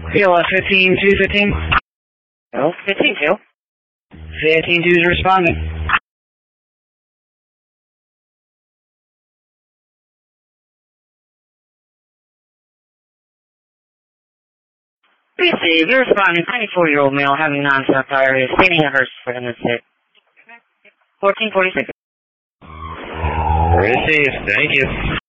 PLF 15-215. Oh, 15-2. 15-2 is responding. Receive. You're responding. 94-year-old male having non-stop diarrhea, stating a Hurst for the sit. 1446. Receive. Thank you.